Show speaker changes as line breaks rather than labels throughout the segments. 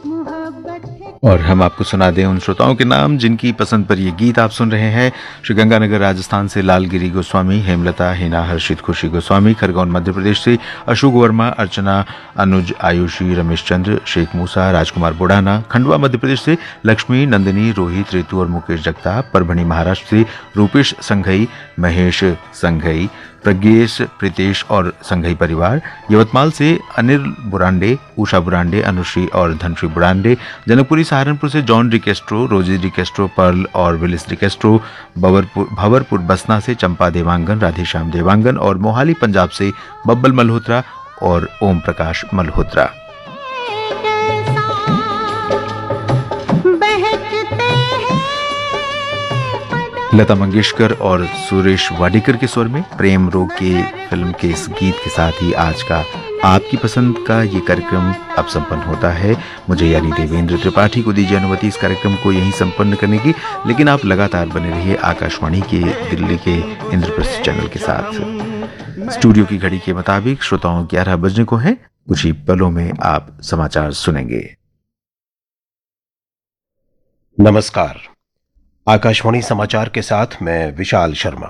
और हम आपको सुना दें उन श्रोताओं के नाम जिनकी पसंद पर ये गीत आप सुन रहे हैं। श्री गंगानगर राजस्थान से लालगिरी गोस्वामी, हेमलता, हिना, हर्षित, खुशी गोस्वामी। खरगोन मध्य प्रदेश से अशोक वर्मा, अर्चना, अनुज, आयुषी, रमेश चंद्र, शेख मूसा, राजकुमार बुढ़ाना। खंडवा मध्य प्रदेश से लक्ष्मी, नंदिनी, रोहित, रितु और मुकेश जगताप। परभणी महाराष्ट्र से रूपेश संघई, महेश संघई, प्रज्ञेश, प्रीतेश और संघई परिवार। यवतमाल से अनिल बुरांडे, उषा बुरांडे, अनुश्री और धनश्री बुरांडे। जनकपुरी सहारनपुर से जॉन डिकेस्ट्रो, रोजी डिकेस्ट्रो, पर्ल और विलिस डिकेस्ट्रो। भंवरपुर बसना से चंपा देवांगन, राधेश्याम देवांगन। और मोहाली पंजाब से बब्बल मल्होत्रा और ओम प्रकाश मल्होत्रा। लता मंगेशकर और सुरेश वाडेकर के स्वर में प्रेम रोग के फिल्म के इस गीत के साथ ही आज का आपकी पसंद का ये कार्यक्रम अब संपन्न होता है। मुझे यानी देवेंद्र त्रिपाठी को दीजिए अनुमति इस कार्यक्रम को यहीं संपन्न करने की, लेकिन आप लगातार बने रहिए आकाशवाणी के दिल्ली के इंद्रप्रस्थ चैनल के साथ। स्टूडियो की घड़ी के मुताबिक श्रोताओं 11 बजने को है। कुछ ही पलों में आप समाचार सुनेंगे।
नमस्कार, आकाशवाणी समाचार के साथ मैं विशाल शर्मा।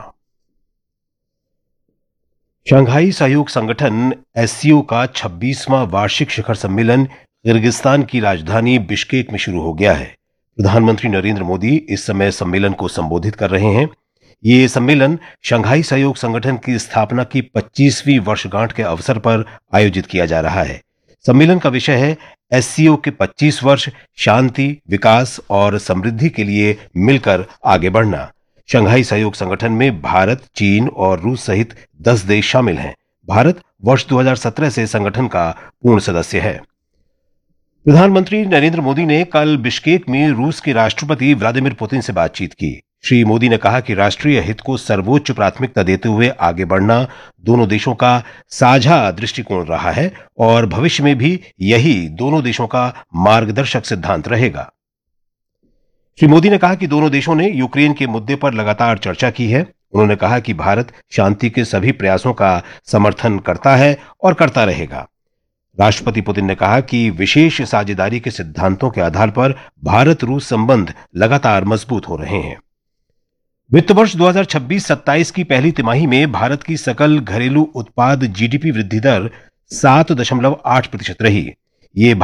शंघाई सहयोग संगठन एससीओ का 26वां वार्षिक शिखर सम्मेलन किर्गिस्तान की राजधानी बिश्केक में शुरू हो गया है। प्रधानमंत्री नरेंद्र मोदी इस समय सम्मेलन को संबोधित कर रहे हैं। ये सम्मेलन शंघाई सहयोग संगठन की स्थापना की 25वीं वर्षगांठ के अवसर पर आयोजित किया जा रहा है। सम्मेलन का विषय है एससीओ के 25 वर्ष, शांति, विकास और समृद्धि के लिए मिलकर आगे बढ़ना। शंघाई सहयोग संगठन में भारत, चीन और रूस सहित 10 देश शामिल हैं। भारत वर्ष 2017 से संगठन का पूर्ण सदस्य है। प्रधानमंत्री नरेंद्र मोदी ने कल बिश्केक में रूस के राष्ट्रपति व्लादिमीर पुतिन से बातचीत की। श्री मोदी ने कहा कि राष्ट्रीय हित को सर्वोच्च प्राथमिकता देते हुए आगे बढ़ना दोनों देशों का साझा दृष्टिकोण रहा है और भविष्य में भी यही दोनों देशों का मार्गदर्शक सिद्धांत रहेगा। श्री मोदी ने कहा कि दोनों देशों ने यूक्रेन के मुद्दे पर लगातार चर्चा की है। उन्होंने कहा कि भारत शांति के सभी प्रयासों का समर्थन करता है और करता रहेगा। राष्ट्रपति पुतिन ने कहा कि विशेष साझेदारी के सिद्धांतों के आधार पर भारत रूस संबंध लगातार मजबूत हो रहे हैं। वित्त वर्ष 2026-27 की पहली तिमाही में भारत की सकल घरेलू उत्पाद जीडीपी वृद्धि दर 7.8% रही। ये